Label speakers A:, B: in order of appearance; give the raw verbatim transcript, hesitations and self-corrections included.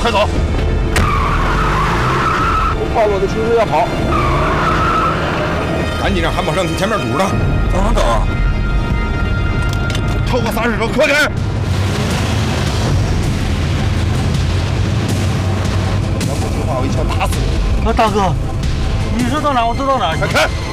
A: 快走！
B: 暴露的情势要跑，
A: 赶紧让韩宝胜去前面堵着。
B: 怎么走啊？
A: 超过三十车，快点！要不听话，我一枪打死你！
B: 啊，大哥，你说到哪我就到哪，
A: 快看！